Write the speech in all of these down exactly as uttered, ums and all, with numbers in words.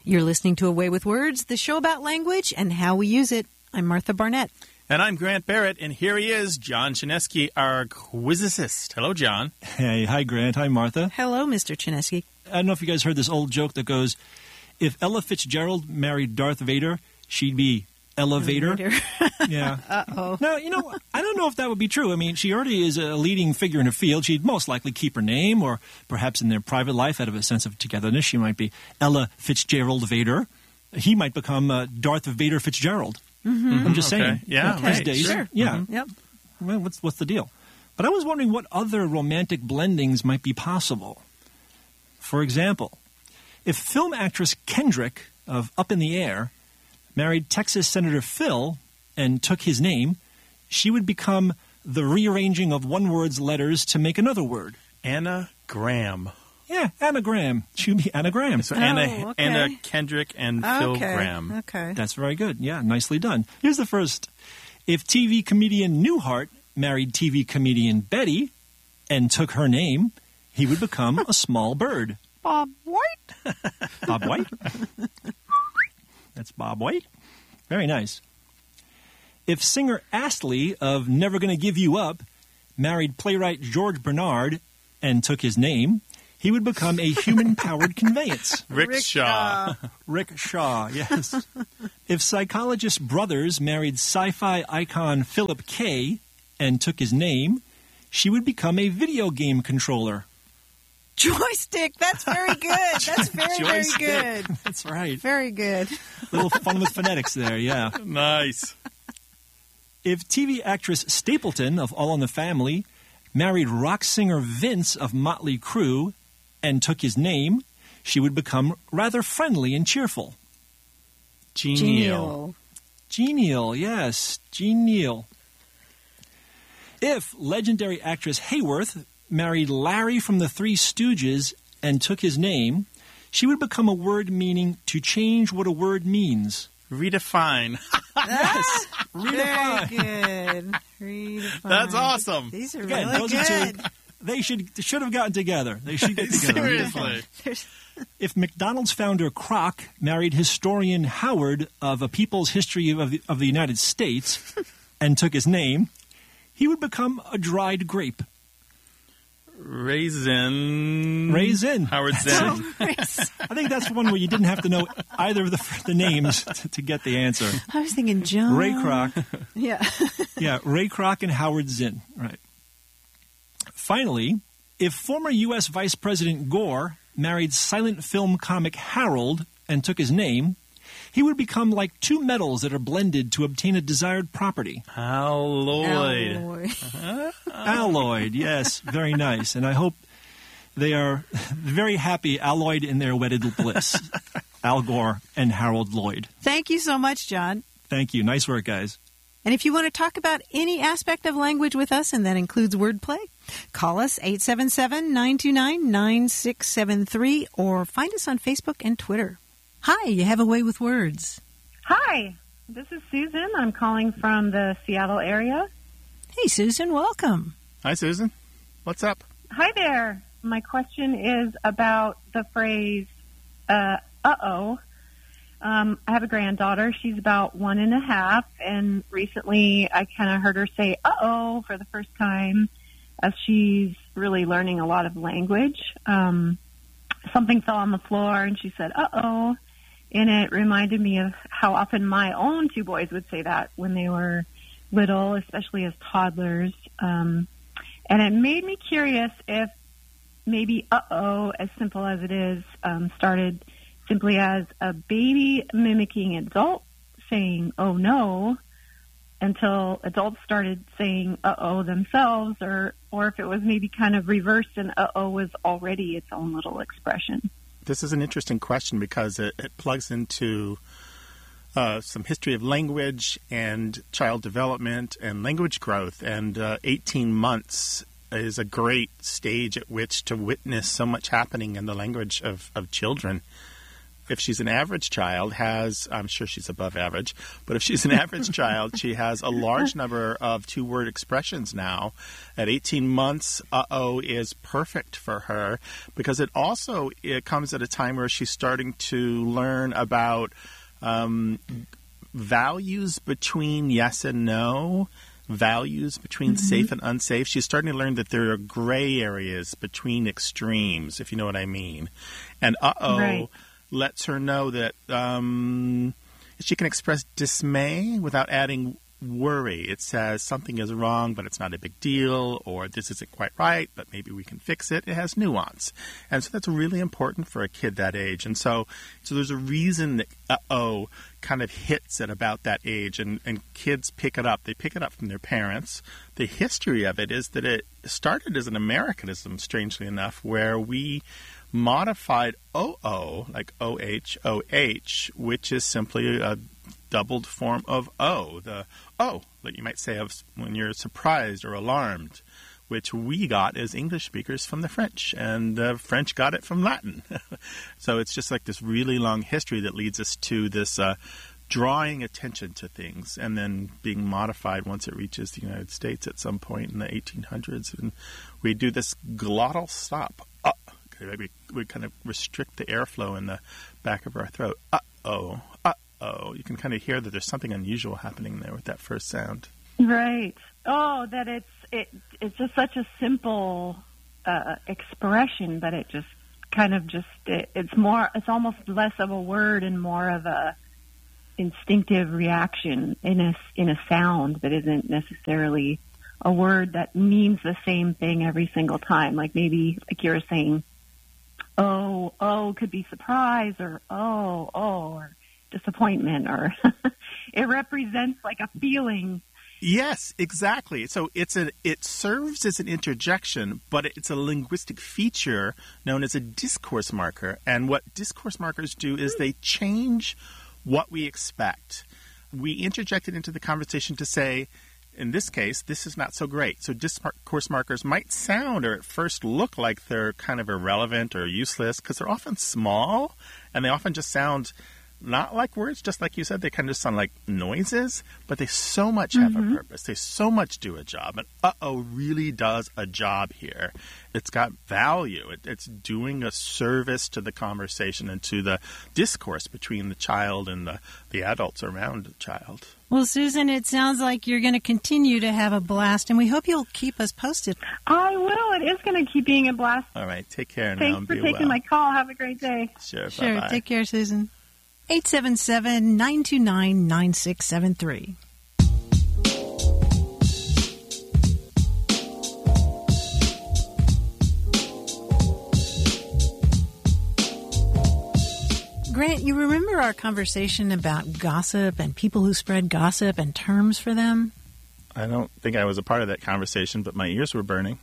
You're listening to A Way with Words, the show about language and how we use it. I'm Martha Barnett. And I'm Grant Barrett, and here he is, John Chinesky, our quizicist. Hello, John. Hey, hi, Grant. Hi, Martha. Hello, Mister Chinesky. I don't know if you guys heard this old joke that goes, if Ella Fitzgerald married Darth Vader, she'd be Elevator. Yeah. Uh-oh. Now, you know, I don't know if that would be true. I mean, she already is a leading figure in her field. She'd most likely keep her name, or perhaps in their private life, out of a sense of togetherness, she might be Ella Fitzgerald Vader. He might become uh, Darth Vader Fitzgerald. Mm-hmm. I'm just okay. saying. Yeah, These right. days. Sure. Yeah. Mm-hmm. Yep. Well, what's, what's the deal? But I was wondering what other romantic blendings might be possible. For example, if film actress Kendrick of Up in the Air married Texas Senator Phil and took his name, she would become the rearranging of one word's letters to make another word. Anna Graham. Yeah, anagram. She would be anagram. So Oh, Anna, okay. Anna Kendrick and Phil Okay. Graham. Okay. That's very good. Yeah, nicely done. Here's the first. If T V comedian Newhart married T V comedian Betty and took her name, he would become a small bird. Bob White? Bob White? That's Bob White. Very nice. If singer Astley of Never Gonna Give You Up married playwright George Bernard and took his name, he would become a human-powered conveyance. Rickshaw. Rick Shaw, yes. If psychologist Brothers married sci-fi icon Philip K. and took his name, she would become a video game controller. Joystick. That's very good. That's very, very Joystick. good. That's right. Very good. A little fun with phonetics there, yeah. Nice. If T V actress Stapleton of All in the Family married rock singer Vince of Motley Crue and took his name, she would become rather friendly and cheerful. Genial. Genial, yes, genial. If legendary actress Hayworth married Larry from the Three Stooges and took his name, she would become a word meaning to change what a word means. Redefine. Yes, Very redefine. good. Redefine. That's awesome. These are Again, really those good. are two. They should they should have gotten together. They should get together. Seriously. There's- If McDonald's founder Kroc married historian Howard of A People's History of the, of the United States and took his name, he would become a dried grape. Raisin. Raisin. Howard Zinn. I think that's one where you didn't have to know either of the, the names to, to get the answer. I was thinking John. Ray Kroc. Yeah. Yeah, Ray Kroc and Howard Zinn. Right. Finally, if former U S Vice President Gore married silent film comic Harold and took his name, he would become like two metals that are blended to obtain a desired property. Alloyd. Alloy. Alloyed, yes, very nice. And I hope they are very happy alloyed in their wedded bliss. Al Gore and Harold Lloyd. Thank you so much, John. Thank you. Nice work, guys. And if you want to talk about any aspect of language with us, and that includes wordplay, call us eight seven seven, nine two nine, nine six seven three or find us on Facebook and Twitter. Hi, you have a way with words. Hi, this is Susan. I'm calling from the Seattle area. Hey, Susan, welcome. Hi, Susan. What's up? Hi there. My question is about the phrase, uh, uh-oh. Um, I have a granddaughter. She's about one and a half, and recently I kind of heard her say uh-oh for the first time as she's really learning a lot of language. Um, something fell on the floor, and she said uh-oh, and it reminded me of how often my own two boys would say that when they were little, especially as toddlers. Um, and it made me curious if maybe uh-oh, as simple as it is, um, started simply as a baby mimicking an adult saying, oh no, until adults started saying uh-oh themselves, or, or if it was maybe kind of reversed and uh-oh was already its own little expression. This is an interesting question because it, it plugs into uh, some history of language and child development and language growth. And uh, eighteen months is a great stage at which to witness so much happening in the language of, of children. if she's an average child, has, I'm sure she's above average, but if she's an average child, she has a large number of two-word expressions now. At eighteen months, uh-oh is perfect for her because it also it comes at a time where she's starting to learn about um, values between yes and no, values between mm-hmm. safe and unsafe. She's starting to learn that there are gray areas between extremes, if you know what I mean. And uh-oh right. lets her know that um, she can express dismay without adding worry. It says something is wrong, but it's not a big deal, or this isn't quite right, but maybe we can fix it. It has nuance. And so that's really important for a kid that age. And so so there's a reason that uh-oh kind of hits at about that age, and, and kids pick it up. They pick it up from their parents. The history of it is that it started as an Americanism, strangely enough, where we modified O-O, like O H O H, which is simply a doubled form of O, the O that you might say of when you're surprised or alarmed, which we got as English speakers from the French, and the French got it from Latin. So it's just like this really long history that leads us to this uh, drawing attention to things and then being modified once it reaches the United States at some point in the eighteen hundreds. And we do this glottal stop. Uh, we, we kind of restrict the airflow in the back of our throat. Uh-oh, uh-oh. You can kind of hear that there's something unusual happening there with that first sound. Right. Oh, that it's it it's just such a simple uh, expression, but it just kind of just it, it's more it's almost less of a word and more of a instinctive reaction in a in a sound that isn't necessarily a word that means the same thing every single time. Like maybe like you were saying, oh oh could be surprise, or oh oh or disappointment, or it represents like a feeling. Yes, exactly. So it's a it serves as an interjection, but it's a linguistic feature known as a discourse marker. And what discourse markers do is they change what we expect. We interject it into the conversation to say, in this case, this is not so great. So discourse markers might sound or at first look like they're kind of irrelevant or useless because they're often small and they often just sound not like words, just like you said, they kind of sound like noises, but they so much have mm-hmm. a purpose. They so much do a job. And uh-oh really does a job here. It's got value. It, it's doing a service to the conversation and to the discourse between the child and the, the adults around the child. Well, Susan, it sounds like you're going to continue to have a blast, and we hope you'll keep us posted. I will. It is going to keep being a blast. All right. Take care now. Thanks and for be taking well. my call. Have a great day. Sure. Sure. Bye-bye. Take care, Susan. eight seven seven, nine two nine, nine six seven three. Grant, you remember our conversation about gossip and people who spread gossip and terms for them? I don't think I was a part of that conversation, but my ears were burning.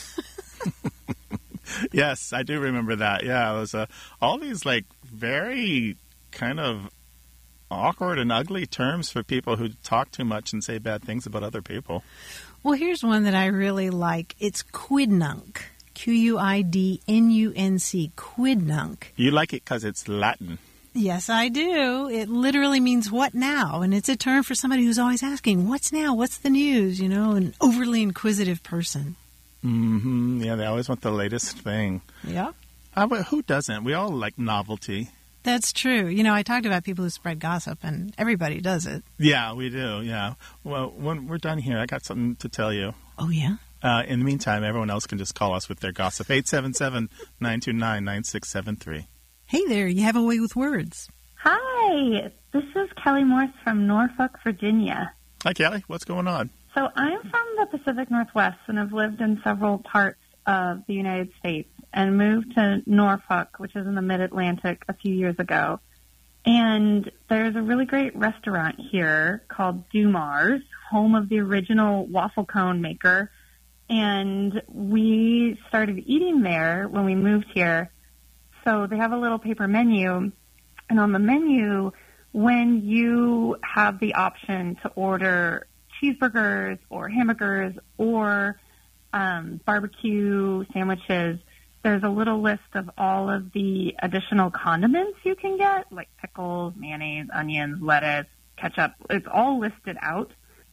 Yes, I do remember that. Yeah, it was uh, all these like very kind of awkward and ugly terms for people who talk too much and say bad things about other people. Well, here's one that I really like. It's quidnunc. Q U I D N U N C. Quidnunc. You like it because it's Latin. Yes, I do. It literally means what now? And it's a term for somebody who's always asking, what's now? What's the news? You know, an overly inquisitive person. Mm-hmm. Yeah, they always want the latest thing. Yeah. Uh, but who doesn't? We all like novelty. That's true. You know, I talked about people who spread gossip, and everybody does it. Yeah, we do, yeah. Well, when we're done here, I got something to tell you. Oh, yeah? Uh, in the meantime, everyone else can just call us with their gossip. eight seven seven, nine two nine, nine six seven three. Hey there, you have a way with words. Hi, this is Kelly Morse from Norfolk, Virginia. Hi, Kelly. What's going on? So I'm from the Pacific Northwest and have lived in several parts of the United States and moved to Norfolk, which is in the mid-Atlantic, a few years ago. And there's a really great restaurant here called Dumar's, home of the original waffle cone maker. And we started eating there when we moved here. So they have a little paper menu. And on the menu, when you have the option to order cheeseburgers or hamburgers or um, barbecue sandwiches, there's a little list of all of the additional condiments you can get, like pickles, mayonnaise, onions, lettuce, ketchup. It's all listed out.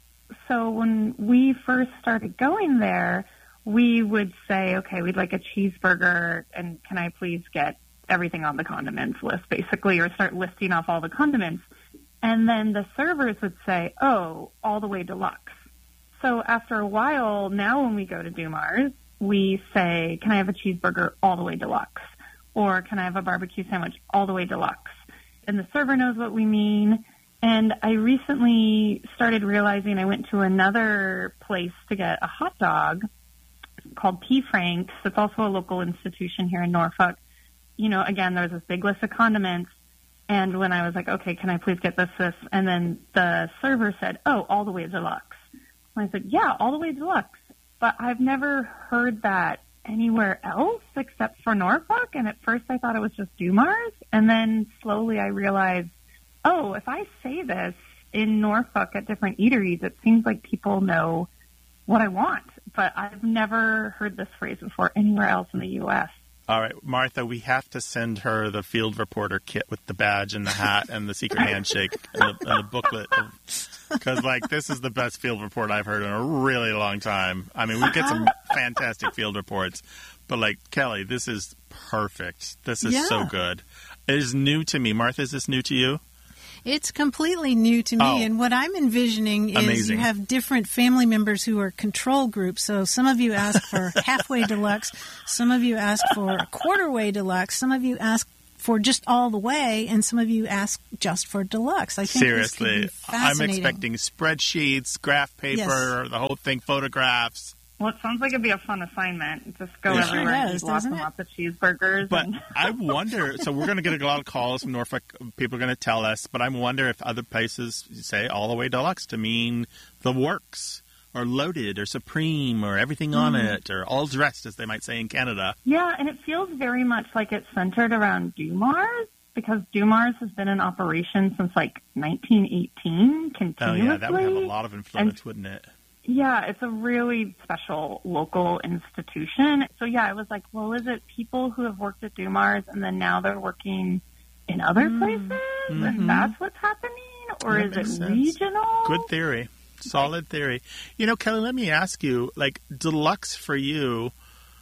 So when we first started going there, we would say, okay, we'd like a cheeseburger, and can I please get everything on the condiments list, basically, or start listing off all the condiments. And then the servers would say, oh, all the way deluxe. So after a while, now when we go to Dumars, we say, can I have a cheeseburger all the way deluxe? Or can I have a barbecue sandwich all the way deluxe? And the server knows what we mean. And I recently started realizing I went to another place to get a hot dog called P. Frank's. It's also a local institution here in Norfolk. You know, again, there was this big list of condiments. And when I was like, okay, can I please get this, this? And then the server said, oh, all the way deluxe. And I said, yeah, all the way deluxe. But I've never heard that anywhere else except for Norfolk. And at first I thought it was just Dumars. And then slowly I realized, oh, if I say this in Norfolk at different eateries, it seems like people know what I want. But I've never heard this phrase before anywhere else in the U S All right, Martha, we have to send her the field reporter kit with the badge and the hat and the secret handshake and, the, and the booklet. Because, like, this is the best field report I've heard in a really long time. I mean, we get some fantastic field reports. But, like, Kelly, this is perfect. This is yeah. so good. It is new to me. Martha, is this new to you? It's completely new to me, Oh. and what I'm envisioning is Amazing. you have different family members who are control groups. So some of you ask for halfway deluxe, some of you ask for a quarter way deluxe, some of you ask for just all the way, and some of you ask just for deluxe. I think Seriously, this could be I'm fascinating. expecting spreadsheets, graph paper, Yes. the whole thing, photographs. Well, it sounds like it'd be a fun assignment. Just go It sure everywhere and does, eat lots doesn't and it? lots of cheeseburgers. But and I wonder, so we're going to get a lot of calls from Norfolk. People are going to tell us, but I wonder if other places say all the way deluxe to mean the works or loaded or supreme or everything on Mm. it or all dressed, as they might say in Canada. yeah, and it feels very much like it's centered around Dumars because Dumars has been in operation since like nineteen eighteen Oh, continuously. yeah, that would have a lot of influence, wouldn't it? Yeah, it's a really special local institution. So, yeah, I was like, well, is it people who have worked at Dumars and then now they're working in other places Mhm. and that's what's happening? Or That is it makes sense. regional? Good theory. Solid theory. You know, Kelly, let me ask you, like, deluxe for you,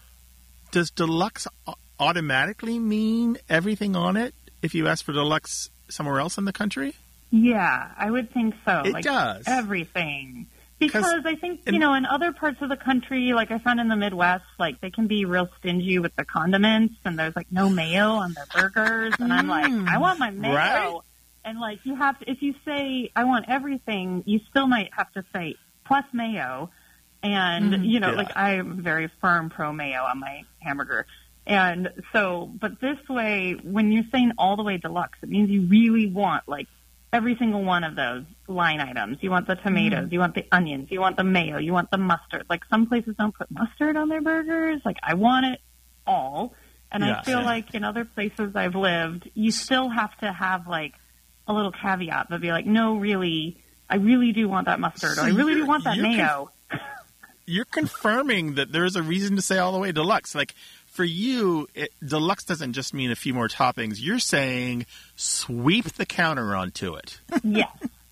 does deluxe au- automatically mean everything on it if you ask for deluxe somewhere else in the country? Yeah, I would think so. It like does. Everything. Because I think, in- you know, in other parts of the country, like I found in the Midwest, like they can be real stingy with the condiments and there's like no mayo on their burgers. And I'm like, Mm. I want my mayo. Right? And like you have to, if you say, I want everything, you still might have to say plus mayo. And, Mhm. you know, Yeah. like I'm very firm pro mayo on my hamburger. And so, but this way, when you're saying all the way deluxe, it means you really want like every single one of those line items. You want the tomatoes, you want the onions, you want the mayo, you want the mustard. Like some places don't put mustard on their burgers. Like I want it all. And Yeah. I feel Yeah. like in other places I've lived, you still have to have like a little caveat that be like, no, really, I really do want that mustard, So or I really do you're- want that you're conf- mayo. You're confirming that there is a reason to say all the way deluxe. Like, for you, it, deluxe doesn't just mean a few more toppings. You're saying sweep the counter onto it. Yes,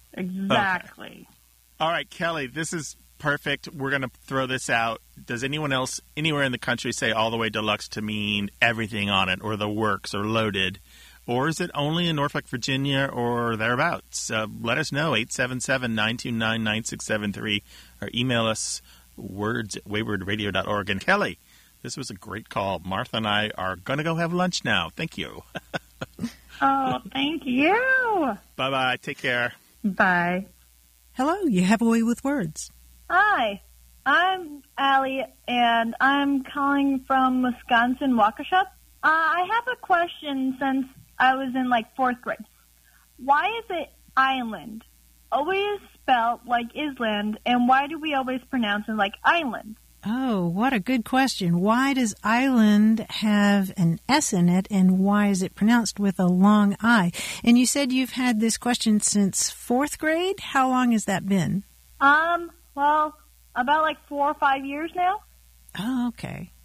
exactly. All right, Kelly, this is perfect. We're going to throw this out. Does anyone else anywhere in the country say all the way deluxe to mean everything on it or the works or loaded? Or is it only in Norfolk, Virginia or thereabouts? Uh, let us know, eight seven seven, nine two nine, nine six seven three, or email us words at wayward radio dot org. And Kelly, this was a great call. Martha and I are going to go have lunch now. Thank you. Oh, thank you. Bye-bye. Take care. Bye. Hello, you have a way with words. Hi, I'm Allie, and I'm calling from Wisconsin, Waukesha. Uh, I have a question since I was in, like, fourth grade. Why is it island always spelled like island, and why do we always pronounce it like island? Oh, what a good question. Why does island have an S in it, and why is it pronounced with a long I? And you said you've had this question since fourth grade? How long has that been? Um, well, about, like, four or five years now. Oh, okay.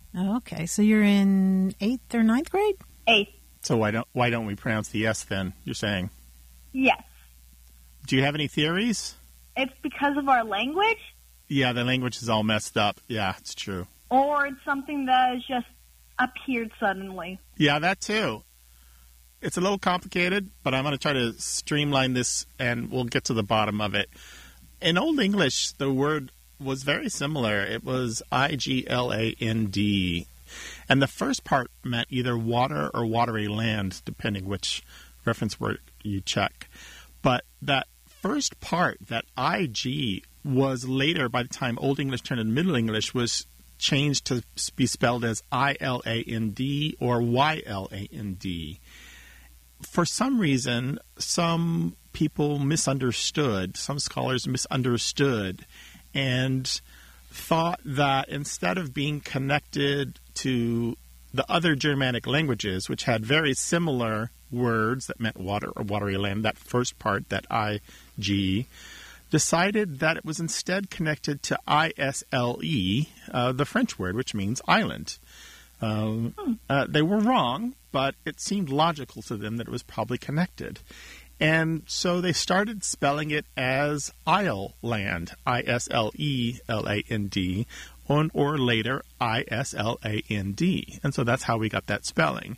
Okay, so you're in eighth or ninth grade? Eighth. So why don't why don't we pronounce the S then, you're saying? Yes. Do you have any theories? It's because of our language? Yeah, the language is all messed up. Yeah, it's true. Or it's something that has just appeared suddenly. Yeah, that too. It's a little complicated, but I'm going to try to streamline this, and we'll get to the bottom of it. In Old English, the word was very similar. It was I G L A N D. And the first part meant either water or watery land, depending which reference word you check. But that first part, that I G, was later, by the time Old English turned into Middle English, was changed to be spelled as I L A N D or Y L A N D. For some reason, some people misunderstood, some scholars misunderstood, and thought that instead of being connected to the other Germanic languages, which had very similar words that meant water or watery land, that first part, that I G, decided that it was instead connected to I S L E, uh, the French word, which means island. Um, hmm. uh, they were wrong, but it seemed logical to them that it was probably connected. And so they started spelling it as Isle Land, I S L E L A N D, or, or later I S L A N D. And so that's how we got that spelling.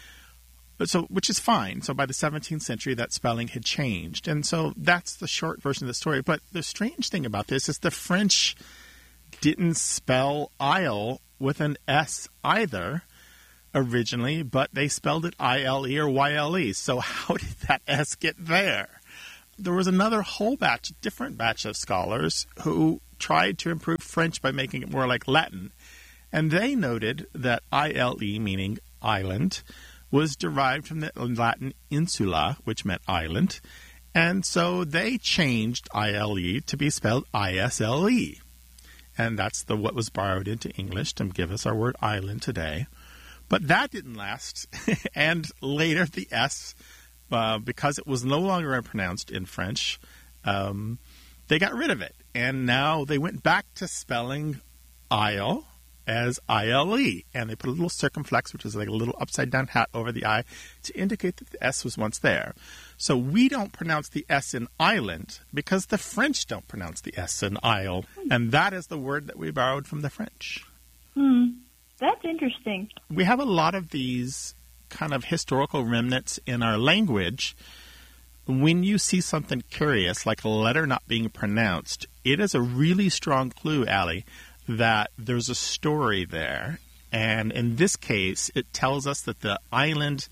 But so, which is fine. So by the seventeenth century, that spelling had changed. And so that's the short version of the story. But the strange thing about this is the French didn't spell Isle with an S either originally, but they spelled it I L E or Y L E. So how did that S get there? There was another whole batch, different batch of scholars who tried to improve French by making it more like Latin. And they noted that I L E, meaning island, was derived from the Latin insula, which meant island. And so they changed I L E to be spelled I S L E. And that's the what was borrowed into English to give us our word island today. But that didn't last. And later the S, uh, because it was no longer pronounced in French, um, they got rid of it. And now they went back to spelling Isle as I L E. And they put a little circumflex, which is like a little upside-down hat over the I, to indicate that the S was once there. So we don't pronounce the S in island because the French don't pronounce the S in isle. And that is the word that we borrowed from the French. Hmm. That's interesting. We have a lot of these kind of historical remnants in our language. When you see something curious, like a letter not being pronounced, it is a really strong clue, Allie, that there's a story there. And in this case, it tells us that the island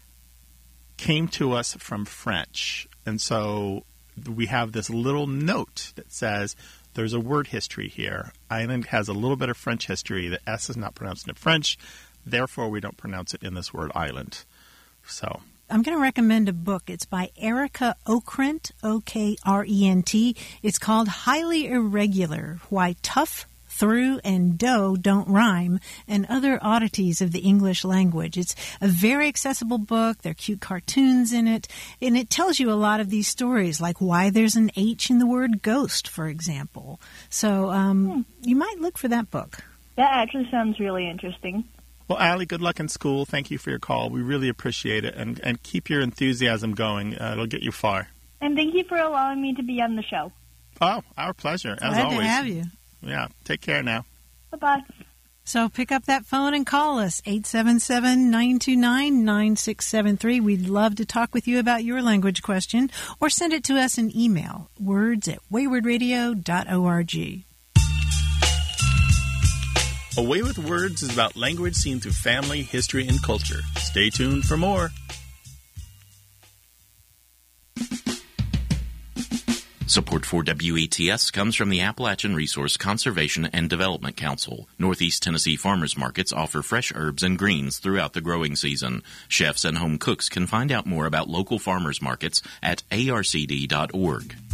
came to us from French. And so we have this little note that says there's a word history here. Island has a little bit of French history. The S is not pronounced in French. Therefore, we don't pronounce it in this word island. So I'm going to recommend a book. It's by Erica Okrent, O K R E N T. It's called Highly Irregular, Why Tough, Through, and Dough Don't Rhyme, and Other Oddities of the English Language. It's a very accessible book. There are cute cartoons in it, and it tells you a lot of these stories, like why there's an H in the word ghost, for example. So um, hmm. you might look for that book. That actually sounds really interesting. Well, Allie, good luck in school. Thank you for your call. We really appreciate it, and, and keep your enthusiasm going. Uh, it'll get you far. And thank you for allowing me to be on the show. Oh, our pleasure, as Glad always. to have you. Yeah, take care now. Bye-bye. So pick up that phone and call us, eight seven seven, nine two nine, nine six seven three. We'd love to talk with you about your language question, or send it to us in email, words at wayward radio dot org. A Way with Words is about language seen through family, history, and culture. Stay tuned for more. Support for W E T S comes from the Appalachian Resource Conservation and Development Council. Northeast Tennessee farmers markets offer fresh herbs and greens throughout the growing season. Chefs and home cooks can find out more about local farmers markets at A R C D dot org.